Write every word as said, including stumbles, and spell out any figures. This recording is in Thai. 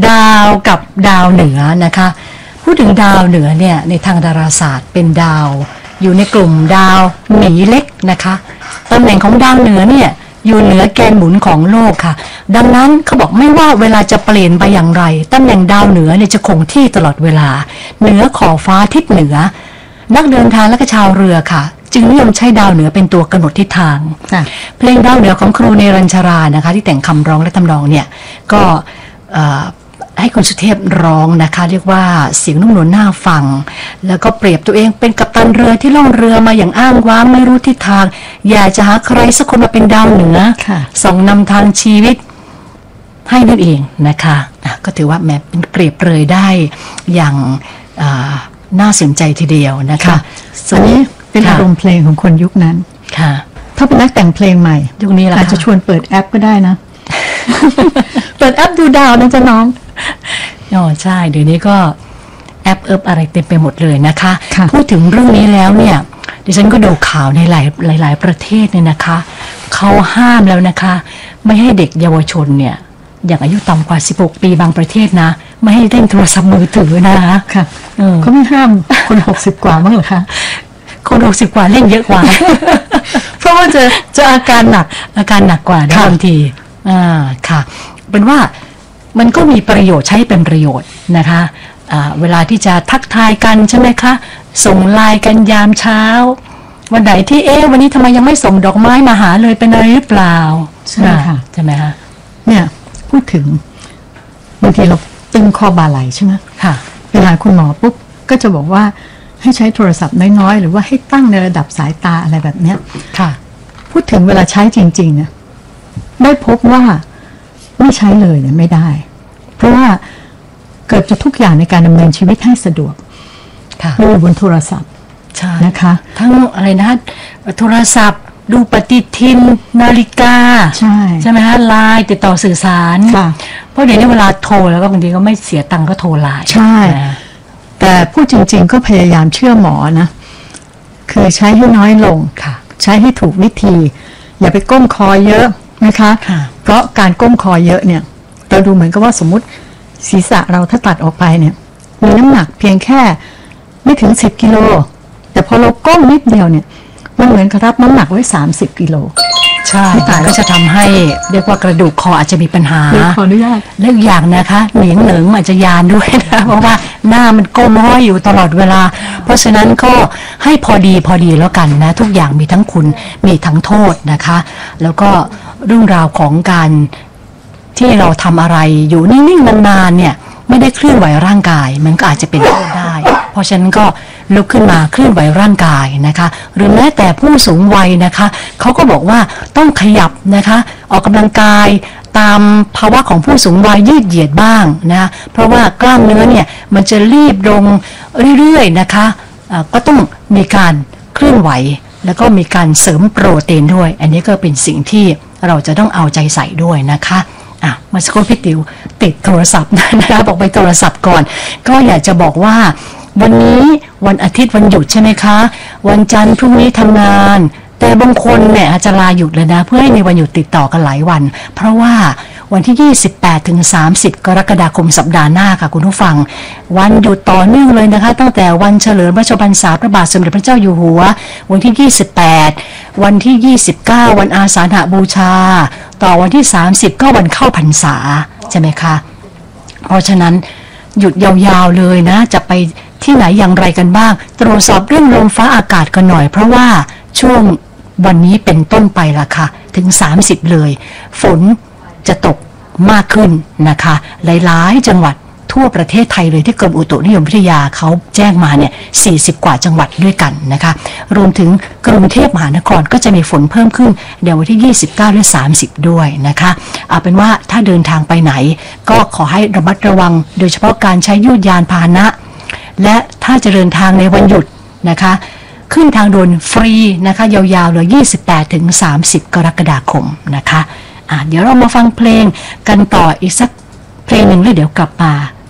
ดาวกับดาวเหนือนะคะพูดถึงดาวเหนือเนี่ยในทางดาราศาสตร์เป็นดาวอยู่ในกลุ่มดาวหมีเล็กนะคะตำแหน่งของดาวเหนือเนี่ยอยู่เหนือแกนหมุนของโลกค่ะดังนั้นเขาบอกไม่ว่าเวลาจะเปลี่ยนไปอย่างไรตำแหน่งดาวเหนือเนี่ยจะคงที่ตลอดเวลาเหนือขอบฟ้าทิศเหนือนักเดินทางและก็ชาวเรือค่ะจึงนิยมใช้ดาวเหนือเป็นตัวกำหนดทิศทางเพลงดาวเหนือของครูเนรัญชรานะคะที่แต่งคำร้องและทำนองเนี่ยก็ให้คุณสุเทพร้องนะคะเรียกว่าเสียงนุ่มนวลน่าฟังแล้วก็เปรียบตัวเองเป็นกัปตันเรือที่ล่องเรือมาอย่างอ้างว้างไม่รู้ทิศทางอยากจะหาใครสักคนมาเป็นดาวเหนือส่องนำทางชีวิตให้นั่นเองนะคะะก็ถือว่าแม้เป็นเปรียบเปรยได้อย่างน่าสนใจทีเดียวนะคะอันนี้เป็นอารมณ์เพลงของคนยุคนั้นค่ะถ้าเป็นนักแต่งเพลงใหม่ยุคนี้อาจจะชวนเปิดแอปก็ได้นะ เปิดแอปดูดาวนะจ๊ะน้องอ๋อใช่เดี๋ยวนี้ก็แอปเอิบอะไรเต็มไปหมดเลยนะคะพูดถึงเรื่องนี้แล้วเนี่ยดิฉันก็ดูข่าวในหลายหลายๆประเทศเนี่ยนะคะเขาห้ามแล้วนะคะไม่ให้เด็กเยาวชนเนี่ยอย่างอายุต่ำกว่าสิบหกปีบางประเทศนะไม่ให้เล่นโทรศัพท์มือถือนะคะค่ะเขาไม่ห้ามคนหกสิบกว่ามั้งเหรอคะคนหกสิบกว่าเล่นเยอะกว่าเพราะว่าจะจะอาการหนักอาการหนักกว่าบางทีอ่าค่ะเป็นว่ามันก็มีประโยชน์ใช้เป็นประโยชน์นะคะะเวลาที่จะทักทายกันใช่ไหมคะส่งไลน์กันยามเช้าวันไหนที่เอ๊ะวันนี้ทำไมยังไม่ส่งดอกไม้มาหาเลยเป็นอะไรหรือเปล่าใช่ค่ะใช่ไหมคะเนี่ยพูดถึงบางทีเราตึงคอบ่าไหล่ใช่ไหมค่ะเวลาคุณหมอปุ๊บก็จะบอกว่าให้ใช้โทรศัพท์น้อยๆหรือว่าให้ตั้งในระดับสายตาอะไรแบบเนี้ยค่ะพูดถึงเวลาใช้จริงๆเนี่ยได้พบว่าไม่ใช้เลยเนี่ยไม่ได้เพราะว่าเกิดจะทุกอย่างในการดำเนินชีวิตให้สะดวกดูบนโทรศัพท์ใช่นะคะทั้งอะไรนะโทรศัพท์ดูปฏิทินนาฬิกาใช่ใช่ไหมฮะไลน์ติดต่อสื่อสารเพราะเดี๋ยวนี้เวลาโทรแล้วก็บางทีก็ไม่เสียตังค์ก็โทรไลน์ใช่แต่พูดจริงๆก็พยายามเชื่อหมอนะคือใช้ให้น้อยลงใช้ให้ถูกวิธีอย่าไปก้มคอเยอะนะคะเพราะการก้มคอเยอะเนี่ยเราดูเหมือนกับว่าสมมุติศีรษะเราถ้าตัดออกไปเนี่ยมีน้ำหนักเพียงแค่ไม่ถึงสิบกิโลแต่พอเราก้มนิดเดียวเนี่ยมันเหมือนกับรับน้ำหนักไว้สามสิบกิโลใช่ก็จะทำให้เรียกว่ากระดูกคออาจจะมีปัญหาขออนุญาตเรื่องอย่างนะคะเหนียงเหนิงอาจจะยานด้วยนะเพราะว่าหน้ามันก้มห้อยอยู่ตลอดเวลาเพราะฉะนั้นก็ให้พอดีพอดีแล้วกันนะทุกอย่างมีทั้งคุณมีทั้งโทษนะคะแล้วก็เรื่องราวของการที่เราทำอะไรอยู่นิ่งๆนานๆเนี่ยไม่ได้เคลื่อนไหวร่างกายมันก็อาจจะเป็นโทษได้เพราะฉะนั้นก็ลุกขึ้นมาเคลื่อนไหวร่างกายนะคะหรือแม้แต่ผู้สูงวัยนะคะเขาก็บอกว่าต้องขยับนะคะออกกำลังกายตามภาวะของผู้สูงวัยยืดเหยียดบ้างนะเพราะว่ากล้ามเนื้อเนี่ยมันจะรีบลงเรื่อยๆนะคะะก็ต้องมีการเคลื่อนไหวแล้วก็มีการเสริมโปรตีนด้วยอันนี้ก็เป็นสิ่งที่เราจะต้องเอาใจใส่ด้วยนะคะอ่ะมาสักครู่พี่ติ๋วติดโทรศัพท์นะคะบอกไปโทรศัพท์ก่อนก็อยากจะบอกว่าวันนี้วันอาทิตย์วันหยุดใช่ไหมคะวันจันทร์พรุ่งนี้ทำงานแต่บางคนเนี่ยอาจจะลาหยุดเลยนะเพื่อให้มีวันหยุดติดต่อกันหลายวันเพราะว่าวันที่ยี่สิบแปดถึงสามสิบกรกฎาคมสัปดาห์หน้าค่ะคุณผู้ฟังวันหยุดต่อเนื่องเลยนะคะตั้งแต่วันเฉลิมพระชนมพรรษาพระบาทสมเด็จพระเจ้าอยู่หัววันที่ยี่สิบแปดวันที่ยี่สิบเก้าวันอาสาฬหบูชาต่อวันที่สามสิบก็วันเข้าพรรษาใช่ไหมคะเพราะฉะนั้นหยุดยาวๆเลยนะจะไปที่ไหนอย่างไรกันบ้างตรวจสอบเรื่องลมฟ้าอากาศกันหน่อยเพราะว่าช่วงวันนี้เป็นต้นไปละค่ะถึงสามสิบเลยฝนจะตกมากขึ้นนะคะหลายๆจังหวัดทั่วประเทศไทยเลยที่กรมอุตุนิยมวิทยาเขาแจ้งมาเนี่ยสี่สิบกว่าจังหวัดด้วยกันนะคะรวมถึงกรุงเทพมหานครก็จะมีฝนเพิ่มขึ้นเดี๋ยววันที่ยี่สิบเก้าและสามสิบด้วยนะคะเอาเป็นว่าถ้าเดินทางไปไหนก็ขอให้ระมัดระวังโดยเฉพาะการใช้ยวดยานพาหนะและถ้าจะเดินทางในวันหยุดนะคะขึ้นทางด่วนฟรีนะคะยาวๆเลยยี่สิบแปดถึงสามสิบกรกฎาคมนะคะอ่ะเดี๋ยวเรามาฟังเพลงกันต่ออีกสักเพลงหนึ่งแล้วเดี๋ยวกลับมา